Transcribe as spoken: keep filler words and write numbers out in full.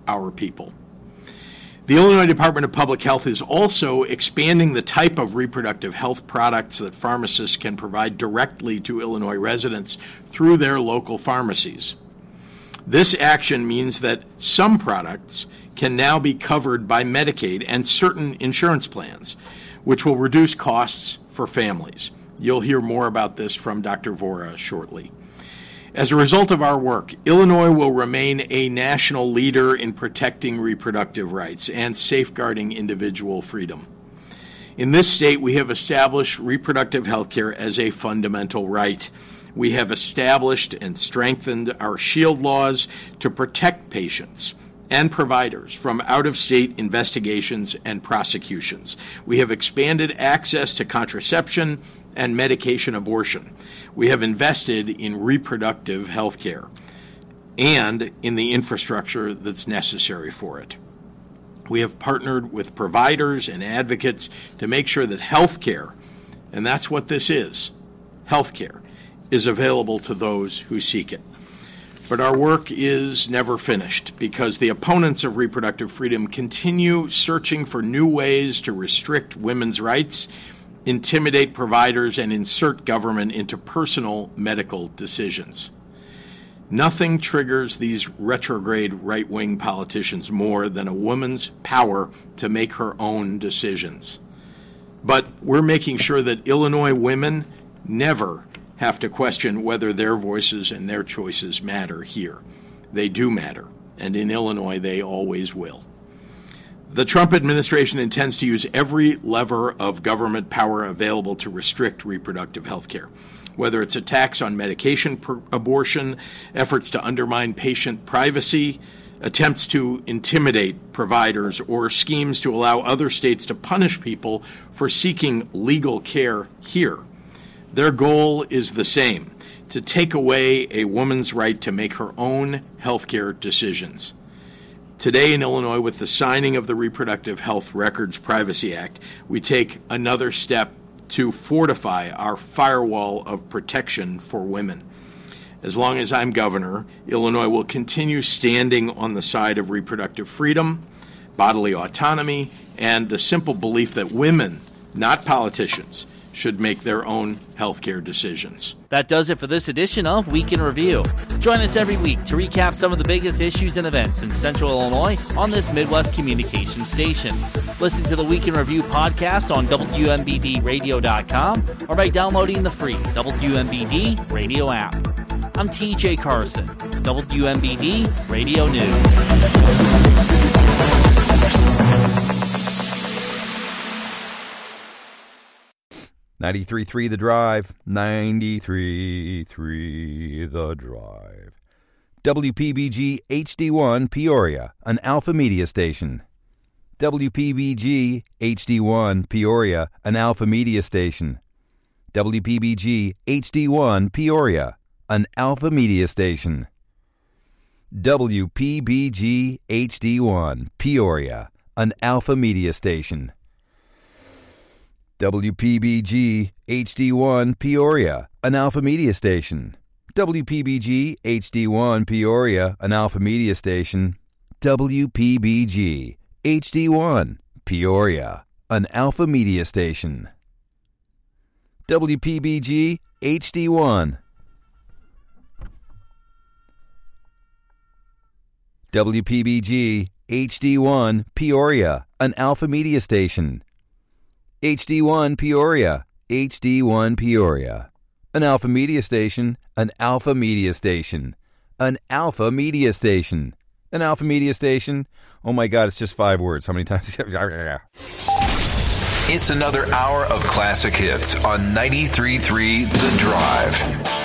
our people. The Illinois Department of Public Health is also expanding the type of reproductive health products that pharmacists can provide directly to Illinois residents through their local pharmacies. This action means that some products can now be covered by Medicaid and certain insurance plans, which will reduce costs for families. You'll hear more about this from Doctor Vora shortly. As a result of our work, Illinois will remain a national leader in protecting reproductive rights and safeguarding individual freedom. In this state, we have established reproductive health care as a fundamental right. We have established and strengthened our SHIELD laws to protect patients and providers from out-of-state investigations and prosecutions. We have expanded access to contraception and medication abortion. We have invested in reproductive health care and in the infrastructure that's necessary for it. We have partnered with providers and advocates to make sure that health care, and that's what this is, health care, is available to those who seek it. But our work is never finished because the opponents of reproductive freedom continue searching for new ways to restrict women's rights, intimidate providers, and insert government into personal medical decisions. Nothing triggers these retrograde right-wing politicians more than a woman's power to make her own decisions. But we're making sure that Illinois women never have to question whether their voices and their choices matter here. They do matter, and in Illinois they always will. The Trump administration intends to use every lever of government power available to restrict reproductive health care, whether it's attacks on medication per abortion, efforts to undermine patient privacy, attempts to intimidate providers, or schemes to allow other states to punish people for seeking legal care here. Their goal is the same, to take away a woman's right to make her own health care decisions. Today in Illinois, with the signing of the Reproductive Health Records Privacy Act, we take another step to fortify our firewall of protection for women. As long as I'm governor, Illinois will continue standing on the side of reproductive freedom, bodily autonomy, and the simple belief that women, not politicians, should make their own healthcare decisions. That does it for this edition of Week in Review. Join us every week to recap some of the biggest issues and events in Central Illinois on this Midwest communication station. Listen to the Week in Review podcast on W M B D radio dot com or by downloading the free W M B D radio app. I'm T J Carson, W M B D Radio News. ninety-three point three The Drive, ninety-three point three The Drive. W P B G H D one Peoria, an Alpha Media station. W P B G H D one Peoria, an Alpha Media station. W P B G H D one Peoria, an Alpha Media station. W P B G H D one Peoria, an Alpha Media station. W P B G H D one Peoria, an Alpha Media station. W P B G H D one Peoria, an Alpha Media station. W P B G H D one Peoria, an Alpha Media station. W P B G H D one. W P B G H D one Peoria, an Alpha Media station. H D one Peoria, H D one Peoria, an Alpha Media station, an Alpha Media station, an Alpha Media station, an Alpha Media station. Oh my God, it's just five words. How many times? It's another hour of classic hits on ninety-three point three The Drive.